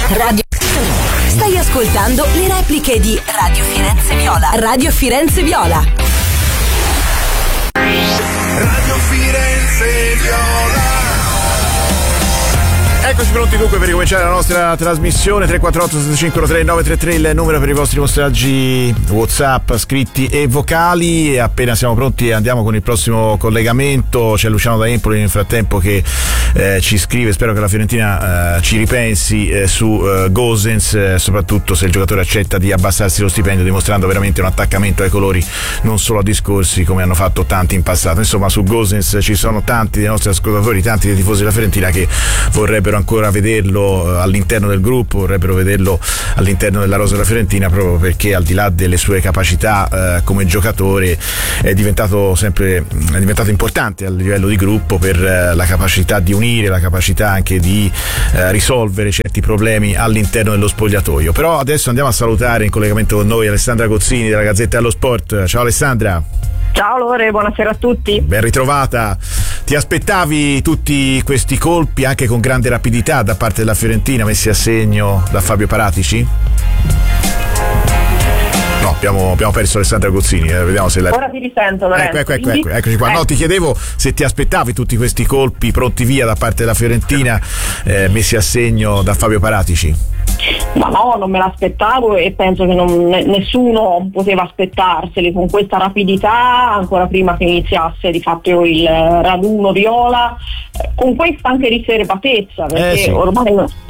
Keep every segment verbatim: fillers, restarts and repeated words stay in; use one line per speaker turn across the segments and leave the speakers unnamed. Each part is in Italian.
Radio. Stai ascoltando le repliche di Radio Firenze Viola. Radio Firenze Viola.
Radio Firenze Viola.
Eccoci pronti dunque per ricominciare la nostra trasmissione. Tre quattro otto sette cinque tre nove tre tre il numero per i vostri messaggi WhatsApp scritti e vocali. E appena siamo pronti andiamo con il prossimo collegamento. C'è Luciano da Empoli nel frattempo che eh, ci scrive: spero che la Fiorentina eh, ci ripensi eh, su eh, Gosens, eh, soprattutto se il giocatore accetta di abbassarsi lo stipendio, dimostrando veramente un attaccamento ai colori, non solo a discorsi come hanno fatto tanti in passato. Insomma, su Gosens ci sono tanti dei nostri ascoltatori, tanti dei tifosi della Fiorentina che vorrebbero ancora vederlo all'interno del gruppo, vorrebbero vederlo all'interno della rosa della Fiorentina, proprio perché al di là delle sue capacità eh, come giocatore è diventato sempre è diventato importante a livello di gruppo per eh, la capacità di unire, la capacità anche di eh, risolvere certi problemi all'interno dello spogliatoio. Però adesso andiamo a salutare in collegamento con noi Alessandra Gozzini della Gazzetta dello Sport. Ciao Alessandra.
Ciao Lore, buonasera a tutti.
Ben ritrovata. Ti aspettavi tutti questi colpi anche con grande rapidità da parte della Fiorentina messi a segno da Fabio Paratici? No, abbiamo, abbiamo perso Alessandra Gozzini, eh, vediamo se la...
Ora ti risento, Lorenzo.
Ecco, ecco, ecco, eccoci qua. No, ti chiedevo se ti aspettavi tutti questi colpi pronti via da parte della Fiorentina eh, messi a segno da Fabio Paratici.
Ma no, non me l'aspettavo e penso che non, nessuno poteva aspettarseli con questa rapidità, ancora prima che iniziasse di fatto il raduno viola, con questa anche riservatezza, perché
eh sì.
ormai,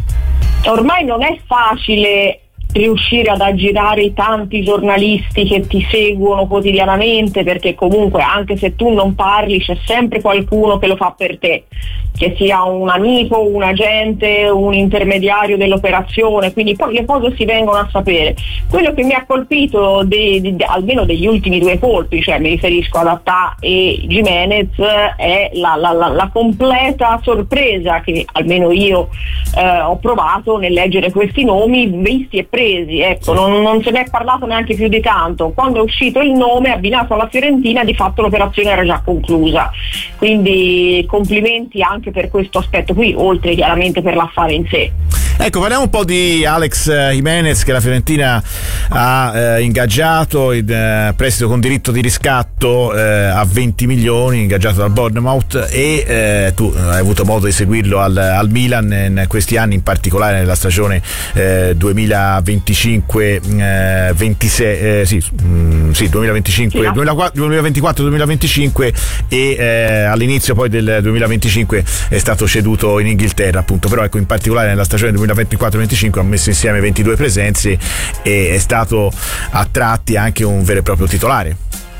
ormai non è facile riuscire ad aggirare i tanti giornalisti che ti seguono quotidianamente, perché comunque anche se tu non parli c'è sempre qualcuno che lo fa per te, che sia un amico, un agente, un intermediario dell'operazione, quindi poi le cose si vengono a sapere. Quello che mi ha colpito de, de, de, almeno degli ultimi due colpi, cioè mi riferisco ad Attà e Gimenez, è la, la, la, la completa sorpresa che almeno io eh, ho provato nel leggere questi nomi visti e presi. Ecco, non, non se ne è parlato neanche più di tanto. Quando è uscito il nome abbinato alla Fiorentina, di fatto l'operazione era già conclusa, quindi complimenti anche per questo aspetto qui, oltre chiaramente per l'affare in sé.
Ecco, parliamo un po' di Alex Jimenez, che la Fiorentina ha eh, ingaggiato in eh, prestito con diritto di riscatto eh, a venti milioni, ingaggiato dal Bournemouth, e eh, tu hai avuto modo di seguirlo al, al Milan in questi anni, in particolare nella stagione eh, duemilaventicinque ventisei, eh, sì, mh, sì, duemilaventicinque, sì, duemilaventiquattro duemilaventicinque e eh, all'inizio poi del duemilaventicinque è stato ceduto in Inghilterra, appunto. Però ecco, in particolare nella stagione duemilaventiquattro venticinque ha messo insieme ventidue presenze e è stato a tratti anche un vero e proprio titolare.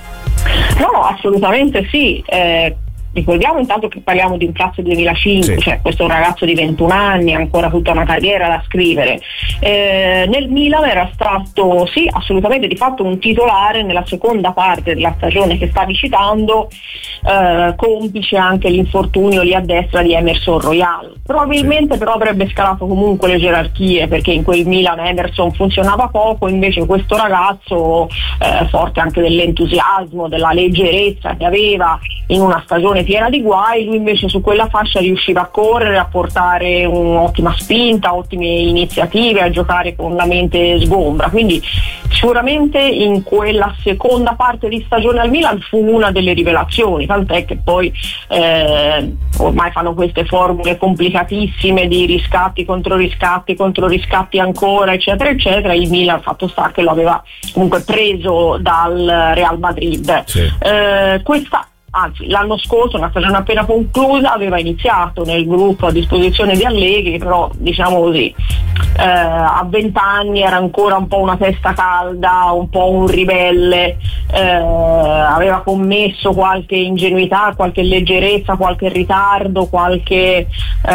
No, assolutamente sì. Eh, ricordiamo intanto che parliamo di un classe duemilacinque, sì. Cioè questo è un ragazzo di ventuno anni, ancora tutta una carriera da scrivere. Eh, nel Milan era stato sì, assolutamente di fatto un titolare nella seconda parte della stagione che stavi citando, eh, complice anche l'infortunio lì a destra di Emerson Royal. Probabilmente sì. Però avrebbe scalato comunque le gerarchie, perché in quel Milan Emerson funzionava poco, invece questo ragazzo, eh, forte anche dell'entusiasmo, della leggerezza che aveva in una stagione piena di guai, lui invece su quella fascia riusciva a correre, a portare un'ottima spinta, ottime iniziative, a giocare con la mente sgombra, quindi sicuramente in quella seconda parte di stagione al Milan fu una delle rivelazioni, tant'è che poi eh, ormai fanno queste formule complicatissime di riscatti contro riscatti contro riscatti ancora, eccetera eccetera. Il Milan, fatto sta che lo aveva comunque preso dal Real Madrid. Sì. Eh, questa Anzi, l'anno scorso, una stagione appena conclusa, aveva iniziato nel gruppo a disposizione di Allegri, però diciamo così, eh, a vent'anni era ancora un po' una testa calda, un po' un ribelle, eh, aveva commesso qualche ingenuità, qualche leggerezza, qualche ritardo, qualche...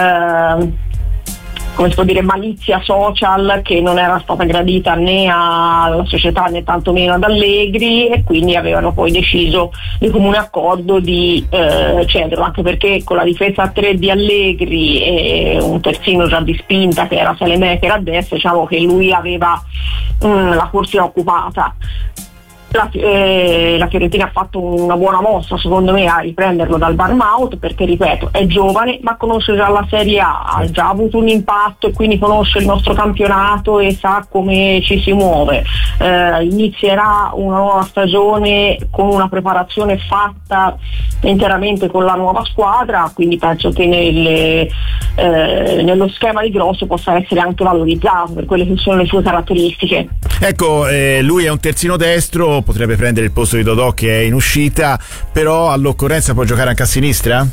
Eh, come si può dire, malizia social che non era stata gradita né alla società né tantomeno ad Allegri, e quindi avevano poi deciso di comune accordo di eh, cederlo, anche perché con la difesa a tre di Allegri e un terzino già di spinta che era Saelemaekers a destra, diciamo che lui aveva mh, la corsia occupata. La, eh, la Fiorentina ha fatto una buona mossa secondo me a riprenderlo dal burnout, perché ripeto è giovane ma conosce già la Serie A, ha già avuto un impatto e quindi conosce il nostro campionato e sa come ci si muove. Eh, inizierà una nuova stagione con una preparazione fatta interamente con la nuova squadra, quindi penso che nelle, eh, nello schema di Grosso possa essere anche valorizzato per quelle che sono le sue caratteristiche.
Ecco, eh, lui è un terzino destro, potrebbe prendere il posto di Dodò che è in uscita, però all'occorrenza può giocare anche a sinistra?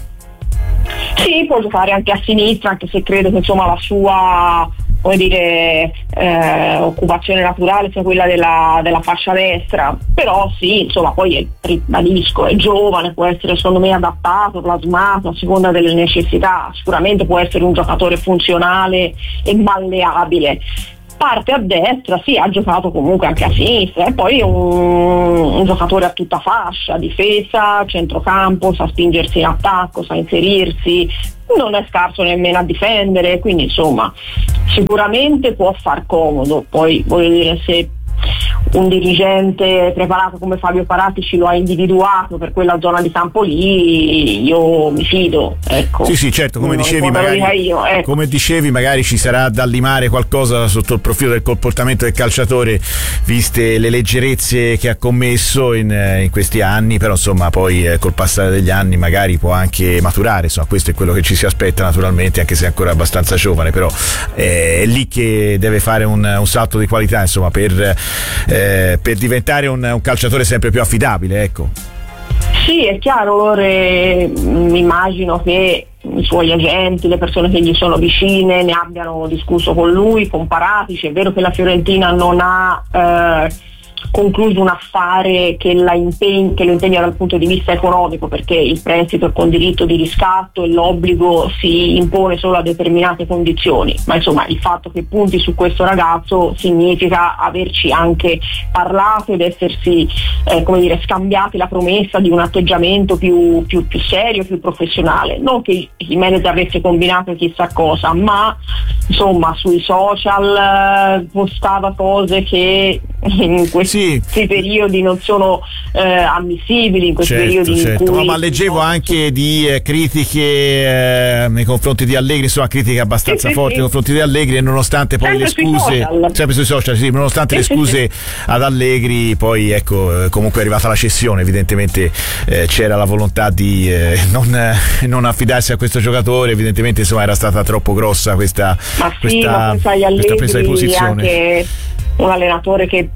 Sì, può giocare anche a sinistra, anche se credo che insomma la sua, come dire, eh, occupazione naturale sia quella della, della fascia destra, però sì, insomma poi è, ribadisco, è giovane, può essere secondo me adattato, plasmato a seconda delle necessità, sicuramente può essere un giocatore funzionale e malleabile. Parte a destra, sì, ha giocato comunque anche a sinistra, e poi è un, un giocatore a tutta fascia, difesa, centrocampo, sa spingersi in attacco, sa inserirsi, non è scarso nemmeno a difendere, quindi insomma sicuramente può far comodo. Poi voglio dire, se un dirigente preparato come Fabio Paratici lo ha individuato per quella zona di campo lì, io mi fido, ecco.
Sì, sì, certo, come dicevi, magari,
io, ecco.
come dicevi magari ci sarà da limare qualcosa sotto il profilo del comportamento del calciatore, viste le leggerezze che ha commesso in, in questi anni, però insomma poi eh, col passare degli anni magari può anche maturare, insomma questo è quello che ci si aspetta naturalmente, anche se è ancora abbastanza giovane, però eh, è lì che deve fare un, un salto di qualità, insomma, per Eh, per diventare un, un calciatore sempre più affidabile, ecco.
Sì, è chiaro, re, immagino che i suoi agenti, le persone che gli sono vicine ne abbiano discusso con lui, con Paratici. È vero che la Fiorentina non ha eh, concluso un affare che, la impegna, che lo impegna dal punto di vista economico, perché il prestito è con diritto di riscatto e l'obbligo si impone solo a determinate condizioni, ma insomma il fatto che punti su questo ragazzo significa averci anche parlato ed essersi eh, come dire, scambiati la promessa di un atteggiamento più, più, più serio, più professionale. Non che Jimenez avesse combinato chissà cosa, ma insomma sui social eh, postava cose che in questi sì. periodi non sono eh, ammissibili, in questi
certo,
periodi
certo.
in cui
no, ma leggevo anche di eh, critiche eh, nei confronti di Allegri, insomma critiche abbastanza
sì,
forti
sì,
nei confronti di Allegri, e nonostante poi
sempre
le scuse
sui
sempre sui social, sì, nonostante sì, le scuse sì, ad Allegri, poi ecco eh, comunque è arrivata la cessione, evidentemente eh, c'era la volontà di eh, non, eh, non affidarsi a questo giocatore, evidentemente insomma era stata troppo grossa questa,
ma sì,
questa,
ma sai, Allegri,
questa presa di posizione.
Anche un allenatore che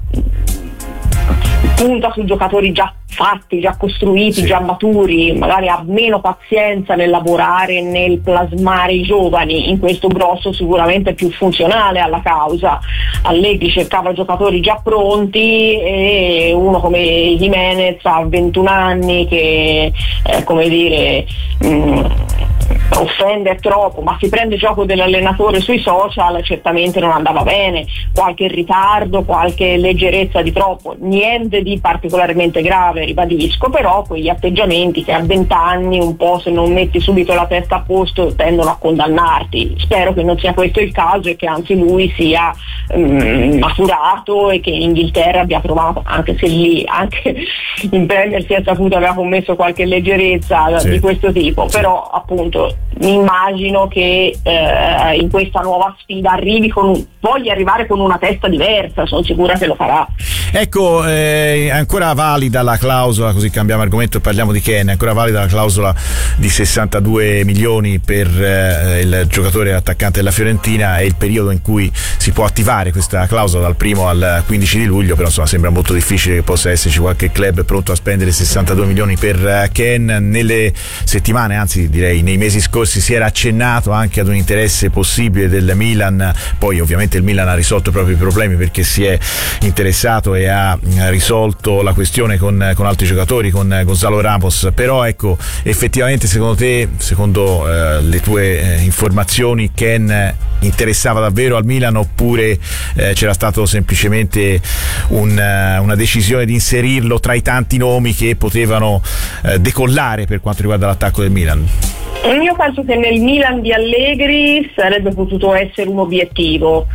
punta su giocatori già fatti, già costruiti, sì. già maturi, magari ha meno pazienza nel lavorare, nel plasmare i giovani. In questo Grosso sicuramente è più funzionale alla causa. Allegri cercava giocatori già pronti, e uno come Jimenez ha ventuno anni che eh, come dire mh, offende troppo, ma si prende gioco dell'allenatore sui social, certamente non andava bene, qualche ritardo, qualche leggerezza di troppo, niente di particolarmente grave, ribadisco, però quegli atteggiamenti che a vent'anni un po', se non metti subito la testa a posto, tendono a condannarti. Spero che non sia questo il caso e che anzi lui sia um, maturato e che in Inghilterra abbia provato, anche se lì anche in Premier si è saputo aveva commesso qualche leggerezza sì. di questo tipo, però appunto mi immagino che eh, in questa nuova sfida arrivi con un, voglia arrivare con una testa diversa, sono sicura che lo farà.
Ecco, eh, ancora valida la clausola, così cambiamo argomento e parliamo di Ken, ancora valida la clausola di sessantadue milioni per eh, il giocatore attaccante della Fiorentina, è il periodo in cui si può attivare questa clausola dal primo al quindici di luglio, però insomma sembra molto difficile che possa esserci qualche club pronto a spendere sessantadue milioni per Ken. Nelle settimane, anzi direi nei mesi scorsi, si era accennato anche ad un interesse possibile del Milan, poi ovviamente il Milan ha risolto i propri problemi perché si è interessato e ha risolto la questione con, con altri giocatori, con Gonzalo Ramos, però ecco, effettivamente secondo te, secondo eh, le tue eh, informazioni, Ken interessava davvero al Milan, oppure eh, c'era stato semplicemente un, uh, una decisione di inserirlo tra i tanti nomi che potevano eh, decollare per quanto riguarda l'attacco del Milan?
Io penso che nel Milan di Allegri sarebbe potuto essere un obiettivo.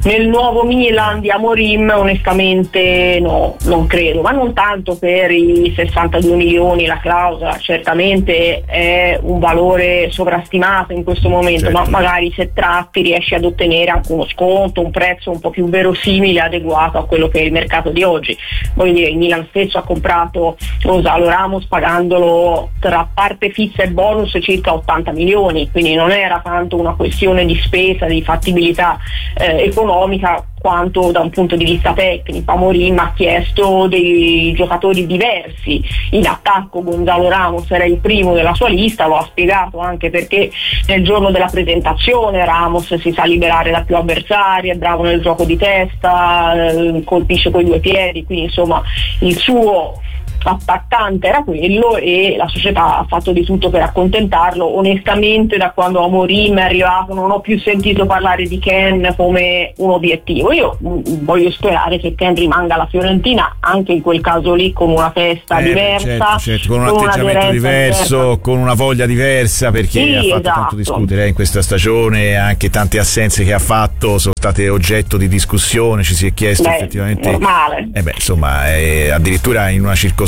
Nel nuovo Milan di Amorim onestamente no, non credo, ma non tanto per i sessantadue milioni, la clausola certamente è un valore sovrastimato in questo momento, certo. Ma magari se tratti riesci ad ottenere anche uno sconto, un prezzo un po' più verosimile, adeguato a quello che è il mercato di oggi. Voglio dire, il Milan stesso ha comprato Gonzalo Ramos pagandolo tra parte fissa e bonus circa ottanta milioni, quindi non era tanto una questione di spesa, di fattibilità eh, economica, quanto da un punto di vista tecnico. Amorim ha chiesto dei giocatori diversi in attacco. Gonzalo Ramos era il primo della sua lista, lo ha spiegato anche perché nel giorno della presentazione Ramos si sa liberare da più avversari, è bravo nel gioco di testa, eh, colpisce coi due piedi, quindi insomma il suo attaccante era quello e la società ha fatto di tutto per accontentarlo. Onestamente da quando Amorim è arrivato non ho più sentito parlare di Ken come un obiettivo. Io mh, voglio sperare che Ken rimanga alla Fiorentina anche in quel caso lì con una testa
eh,
diversa,
certo, certo, con un
con
atteggiamento diverso,
diversa.
Con una voglia diversa, perché
sì,
ha fatto
esatto.
tanto discutere in questa stagione, anche tante assenze che ha fatto sono state oggetto di discussione, ci si è chiesto
Beh,
effettivamente
normale.
Eh beh, insomma, eh, addirittura in una circostanza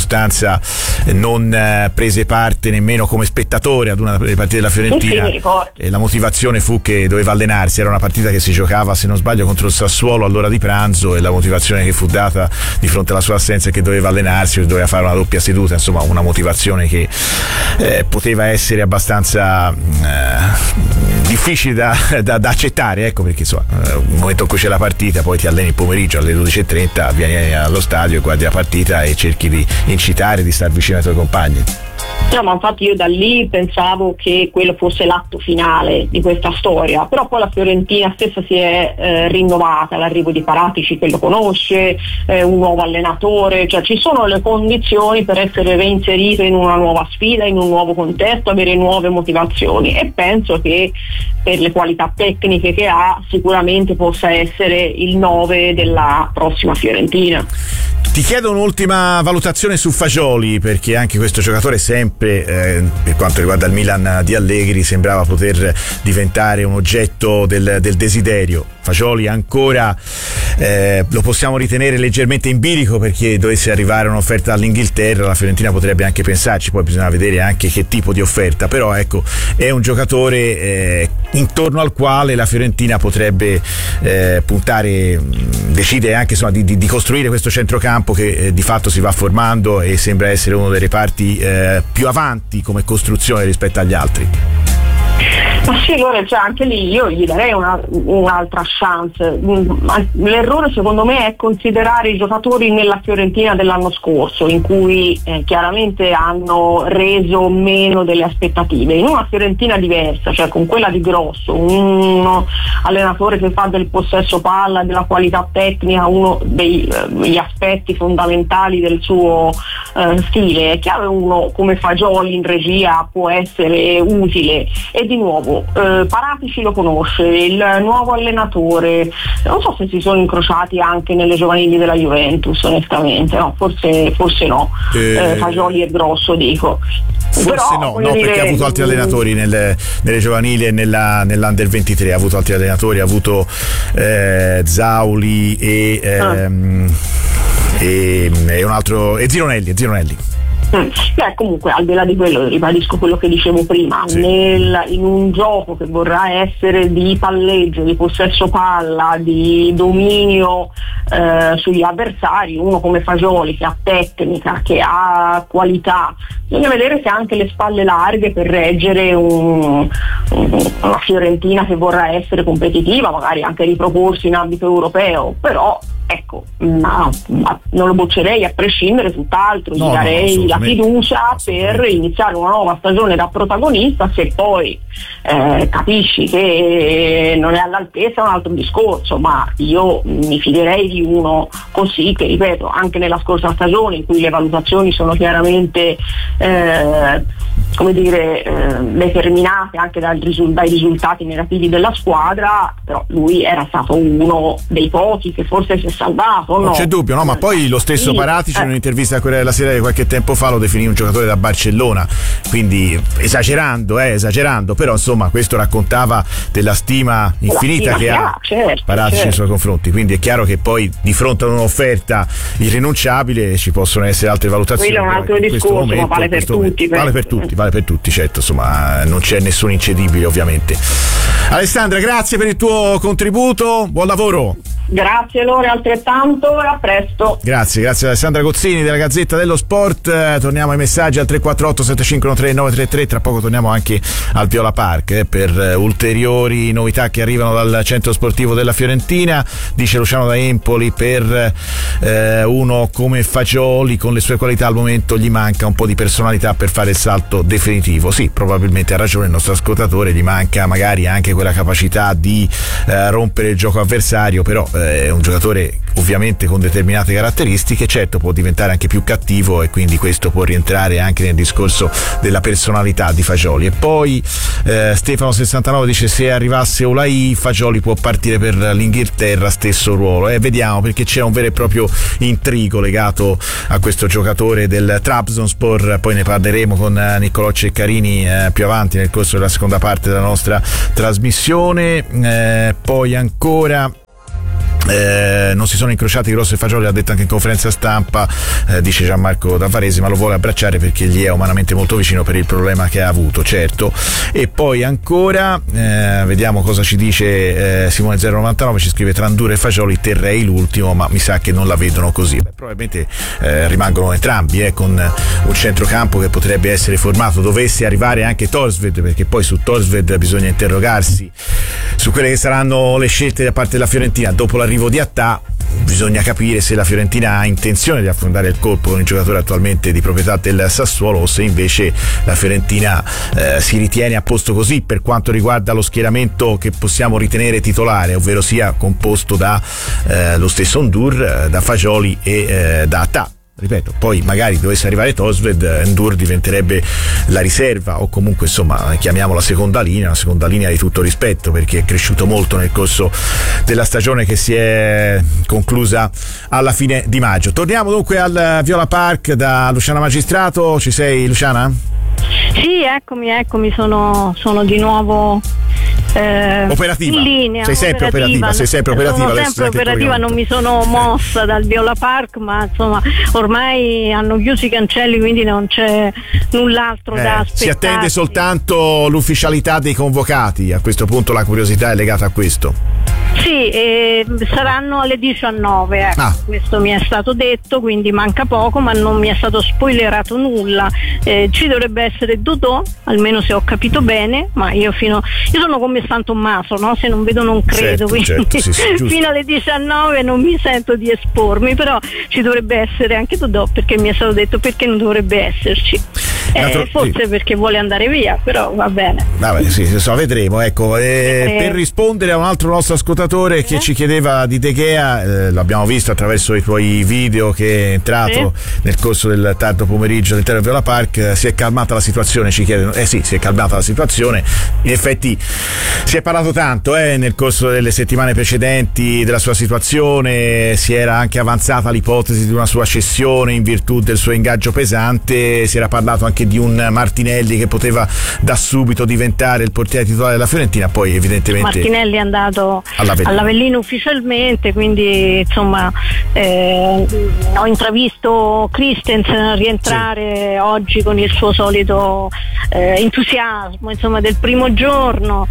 non eh, prese parte nemmeno come spettatore ad una delle partite della Fiorentina,
sì,
e la motivazione fu che doveva allenarsi, era una partita che si giocava se non sbaglio contro il Sassuolo all'ora di pranzo, e la motivazione che fu data di fronte alla sua assenza è che doveva allenarsi, che doveva fare una doppia seduta, insomma una motivazione che eh, poteva essere abbastanza eh, difficile da, da, da accettare, ecco, perché insomma nel momento in cui c'è la partita poi ti alleni il pomeriggio alle dodici e trenta, vieni allo stadio, guardi la partita e cerchi di incitare, di star vicino ai tuoi compagni.
No, ma infatti io da lì pensavo che quello fosse l'atto finale di questa storia, però poi la Fiorentina stessa si è eh, rinnovata, l'arrivo di Paratici che lo conosce, eh, un nuovo allenatore, cioè ci sono le condizioni per essere reinserito in una nuova sfida, in un nuovo contesto, avere nuove motivazioni, e penso che per le qualità tecniche che ha sicuramente possa essere il nove della prossima Fiorentina.
Ti chiedo un'ultima valutazione su Fagioli, perché anche questo giocatore sempre, eh, per quanto riguarda il Milan di Allegri, sembrava poter diventare un oggetto del, del desiderio. Fagioli ancora eh, lo possiamo ritenere leggermente in bilico, perché dovesse arrivare un'offerta dall'Inghilterra la Fiorentina potrebbe anche pensarci, poi bisogna vedere anche che tipo di offerta, però ecco, è un giocatore eh, intorno al quale la Fiorentina potrebbe eh, puntare, decide anche insomma, di, di, di costruire questo centrocampo che eh, di fatto si va formando e sembra essere uno dei reparti eh, più avanti come costruzione rispetto agli altri.
Ma sì, allora, cioè, anche lì io gli darei una, un'altra chance. L'errore secondo me è considerare i giocatori nella Fiorentina dell'anno scorso, in cui eh, chiaramente hanno reso meno delle aspettative, in una Fiorentina diversa, cioè con quella di Grosso, un allenatore che fa del possesso palla, della qualità tecnica uno degli eh, aspetti fondamentali del suo eh, stile. È chiaro che uno come Fagioli in regia può essere utile, e di nuovo Eh, Paratici lo conosce, il nuovo allenatore, non so se si sono incrociati anche nelle giovanili della Juventus, onestamente, no, forse, forse no, eh, eh, Fagioli è Grosso, dico.
Forse però, no, no dire, perché ha avuto altri allenatori nelle, nelle giovanili e nella, nell'Under ventitré, ha avuto altri allenatori, ha avuto eh, Zauli e, ehm, ah. e, e un altro, e Zironelli, e Zironelli.
Mm. Beh, comunque al di là di quello ribadisco quello che dicevo prima, sì. Nel, in un gioco che vorrà essere di palleggio, di possesso palla, di dominio eh, sugli avversari, uno come Fagioli che ha tecnica, che ha qualità, bisogna vedere se ha anche le spalle larghe per reggere un, un, una Fiorentina che vorrà essere competitiva, magari anche riproporsi in ambito europeo, però ecco, no, non lo boccerei a prescindere, tutt'altro, gli no, darei no, la fiducia per iniziare una nuova stagione da protagonista. Se poi eh, capisci che non è all'altezza è un altro discorso, ma io mi fiderei di uno così, che ripeto, anche nella scorsa stagione in cui le valutazioni sono chiaramente eh, come dire, eh, determinate anche dal risul- dai risultati negativi della squadra, però lui era stato uno dei pochi che forse si è salvato.
Non
no?
c'è dubbio, no? Ma poi lo stesso
sì,
Paratici
eh.
in un'intervista a Corriere della Sera di qualche tempo fa lo definì un giocatore da Barcellona, quindi esagerando, eh, esagerando, però insomma questo raccontava della stima infinita
stima
che ha,
ha certo,
Paratici
certo.
nei suoi confronti, quindi è chiaro che poi di fronte ad un'offerta irrinunciabile ci possono essere altre valutazioni.
Quello è un altro
in questo
discorso,
momento,
ma vale
in
per
questo
tutti,
momento, vale per
penso.
tutti, vale per tutti, certo, insomma non c'è nessun incedibile ovviamente. Alessandra, grazie per il tuo contributo, buon lavoro.
Grazie Lore, altrettanto, e a presto.
Grazie, grazie a Alessandra Gozzini della Gazzetta dello Sport. Eh, torniamo ai messaggi al tre quattro otto sette cinque uno tre nove tre tre, tra poco torniamo anche al Viola Park eh, per eh, ulteriori novità che arrivano dal centro sportivo della Fiorentina. Dice Luciano da Empoli, per eh, uno come Fagioli con le sue qualità al momento gli manca un po' di personalità per fare il salto definitivo. Sì, probabilmente ha ragione il nostro ascoltatore, gli manca magari anche quella capacità di eh, rompere il gioco avversario, però è un giocatore ovviamente con determinate caratteristiche, certo può diventare anche più cattivo e quindi questo può rientrare anche nel discorso della personalità di Fagioli. E poi eh, Stefano sessantanove dice: se arrivasse Olai, Fagioli può partire per l'Inghilterra, stesso ruolo, e eh, vediamo, perché c'è un vero e proprio intrigo legato a questo giocatore del Trabzonspor. Poi ne parleremo con Niccolò Ceccarini eh, più avanti nel corso della seconda parte della nostra trasmissione. Eh, poi ancora Eh, non si sono incrociati Grosso e Fagioli, l'ha detto anche in conferenza stampa, eh, dice Gianmarco D'Avaresi, ma lo vuole abbracciare perché gli è umanamente molto vicino per il problema che ha avuto, certo. E poi ancora eh, vediamo cosa ci dice eh, Simone zero novantanove, ci scrive: tra Ndour e Fagioli terrei l'ultimo, ma mi sa che non la vedono così. Beh, probabilmente eh, rimangono entrambi eh, con un centrocampo che potrebbe essere formato, dovesse arrivare anche Thorstvedt, perché poi su Thorstvedt bisogna interrogarsi su quelle che saranno le scelte da parte della Fiorentina dopo l'arrivo di Attà. Bisogna capire se la Fiorentina ha intenzione di affrontare il colpo con il giocatore attualmente di proprietà del Sassuolo, o se invece la Fiorentina eh, si ritiene a posto così per quanto riguarda lo schieramento che possiamo ritenere titolare, ovvero sia composto da eh, lo stesso Ndour, da Fagioli e eh, da Attà. Ripeto, poi magari dovesse arrivare Thorstvedt, Ndour diventerebbe la riserva, o comunque insomma chiamiamola seconda linea, una seconda linea di tutto rispetto, perché è cresciuto molto nel corso della stagione che si è conclusa alla fine di maggio. Torniamo dunque al Viola Park da Luciana Magistrato. Ci sei, Luciana?
Sì, eccomi, eccomi, sono, sono di nuovo eh,
operativa.
in linea.
Sei sempre operativa,
operativa.
sei sempre operativa.
Sono sempre operativa, non mi sono mossa dal Viola Park, ma insomma ormai hanno chiuso i cancelli, quindi non c'è null'altro
eh,
da aspettare.
Si attende soltanto l'ufficialità dei convocati, a questo punto la curiosità è legata a questo.
Sì, eh, saranno alle diciannove, ecco. ah. Questo mi è stato detto, quindi manca poco, ma non mi è stato spoilerato nulla. Eh, ci dovrebbe essere Dodò, almeno se ho capito bene, ma io fino io sono come San Tommaso, no? Se non vedo non credo,
certo,
quindi
certo, sì, sì,
fino alle diciannove non mi sento di espormi, però ci dovrebbe essere anche Dodò, perché mi è stato detto perché non dovrebbe esserci. Eh, altro, forse sì. Perché vuole andare via, però va bene.
Vabbè, sì, so, vedremo. Ecco, eh, eh. Per rispondere a un altro nostro ascoltatore eh. che ci chiedeva di De Gea, eh, l'abbiamo visto attraverso i tuoi video che è entrato eh. nel corso del tardo pomeriggio all'interno del Viola Park. Eh, si è calmata la situazione, ci chiedono. Eh sì, si è calmata la situazione. In effetti si è parlato tanto eh, nel corso delle settimane precedenti della sua situazione, si era anche avanzata l'ipotesi di una sua cessione in virtù del suo ingaggio pesante, si era parlato anche di un Martinelli che poteva da subito diventare il portiere titolare della Fiorentina. Poi evidentemente
Martinelli è andato all'Avellino, all'Avellino ufficialmente, quindi insomma eh, ho intravisto Christensen rientrare sì. oggi con il suo solito eh, entusiasmo, insomma, del primo giorno,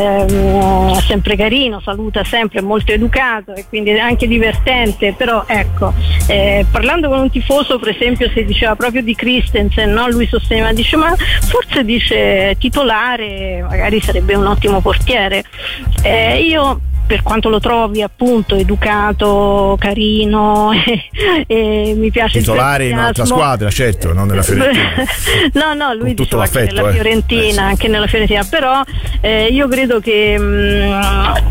eh, sempre carino, saluta sempre, molto educato e quindi è anche divertente. Però ecco, eh, parlando con un tifoso per esempio si diceva proprio di Christensen, no? Lui sosteneva, dice ma forse dice titolare magari sarebbe un ottimo portiere. Eh, io per quanto lo trovi appunto educato, carino e, e mi piace
titolare in un'altra squadra, certo, non nella Fiorentina.
no no lui
con
diceva anche nella Fiorentina, eh. eh sì. anche nella Fiorentina, però eh, io credo che mh,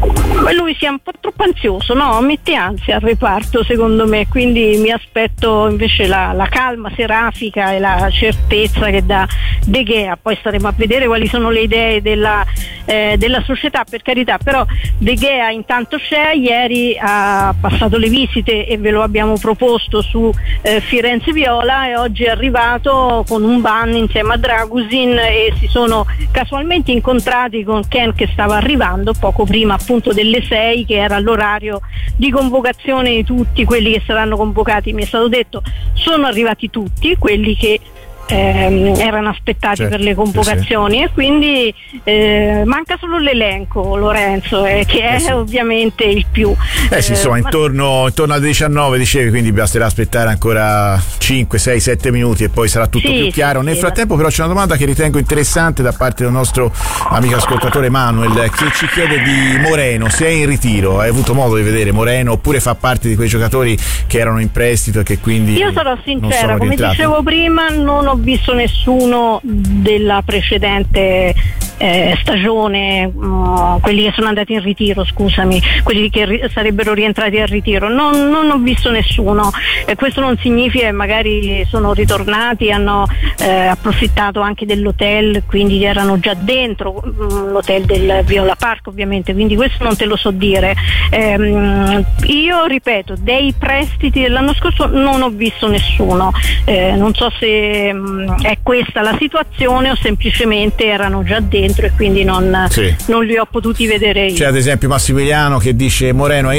Ma lui sia un po' troppo ansioso, no? Mette ansia al reparto secondo me, quindi mi aspetto invece la, la calma serafica e la certezza che dà De Gea. Poi staremo a vedere quali sono le idee della, eh, della società, per carità, però De Gea intanto c'è, ieri ha passato le visite e ve lo abbiamo proposto su eh, Firenze Viola, e oggi è arrivato con un ban insieme a Dragusin e si sono casualmente incontrati con Ken che stava arrivando poco prima appunto delle sei, che era l'orario di convocazione di tutti quelli che saranno convocati. Mi è stato detto sono arrivati tutti quelli che Eh, erano aspettati certo, per le convocazioni, sì, sì. E quindi eh, manca solo l'elenco, Lorenzo, eh, che è eh sì. ovviamente il più
eh sì, insomma, eh, intorno, intorno alle diciannove dicevi, quindi basterà aspettare ancora cinque, sei, sette minuti e poi sarà tutto sì, più chiaro. Sì, Nel sì, frattempo però c'è una domanda che ritengo interessante da parte del nostro amico ascoltatore Manuel, che ci chiede di Moreno, se è in ritiro. Hai avuto modo di vedere Moreno oppure fa parte di quei giocatori che erano in prestito e che quindi
io sarò sincera, come dicevo prima, non ho visto nessuno della precedente eh, stagione, uh, quelli che sono andati in ritiro, scusami, quelli che ri- sarebbero rientrati al ritiro, non, non ho visto nessuno, e questo non significa che magari sono ritornati, hanno eh, approfittato anche dell'hotel, quindi erano già dentro mh, l'hotel del Viola Park ovviamente, quindi questo non te lo so dire. Ehm, io ripeto, dei prestiti dell'anno scorso non ho visto nessuno, eh, non so se è questa la situazione o semplicemente erano già dentro e quindi non, sì. non li ho potuti vedere io.
C'è ad esempio Massimiliano che dice Moreno